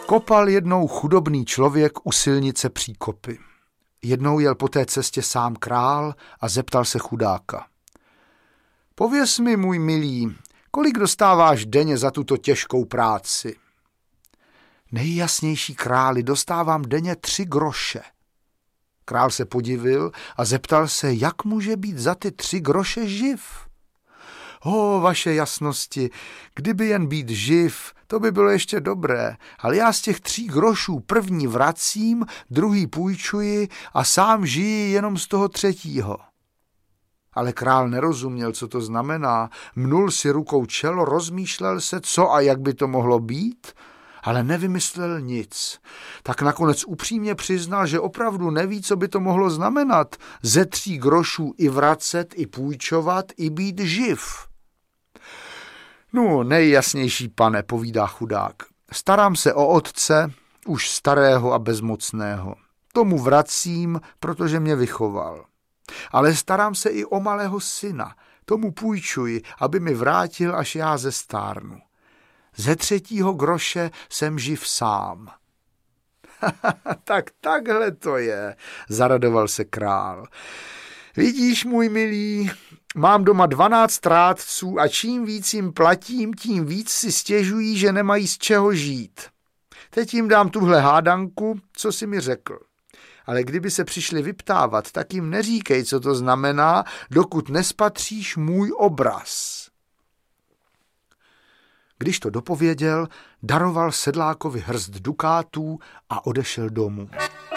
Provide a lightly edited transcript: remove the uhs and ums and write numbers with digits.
Kopal jednou chudobný člověk u silnice příkopy. Jednou jel po té cestě sám král a zeptal se chudáka. Pověz mi, můj milý, kolik dostáváš denně za tuto těžkou práci? Nejjasnější králi, dostávám denně 3 groše. Král se podivil a zeptal se, jak může být za ty 3 groše živ. Vaše jasnosti, kdyby jen být živ, to by bylo ještě dobré, ale já z těch 3 grošů první vracím, druhý půjčuji a sám žiji jenom z toho 3. Ale král nerozuměl, co to znamená, mnul si rukou čelo, rozmýšlel se, co a jak by to mohlo být, ale nevymyslel nic. Tak nakonec upřímně přiznal, že opravdu neví, co by to mohlo znamenat, ze 3 grošů i vracet, i půjčovat, i být živ. No, nejjasnější pane, povídá chudák. Starám se o otce, už starého a bezmocného. Tomu vracím, protože mě vychoval. Ale starám se i o malého syna. Tomu půjčuji, aby mi vrátil, až já zestárnu. Ze 3. groše jsem živ sám. Tak takhle to je, zaradoval se král. Vidíš, můj milý, mám doma 12 rádců a čím víc jim platím, tím víc si stěžují, že nemají z čeho žít. Teď jim dám tuhle hádanku, co jsi mi řekl. Ale kdyby se přišli vyptávat, tak jim neříkej, co to znamená, dokud nespatříš můj obraz. Když to dopověděl, daroval sedlákovi hrst dukátů a odešel domů.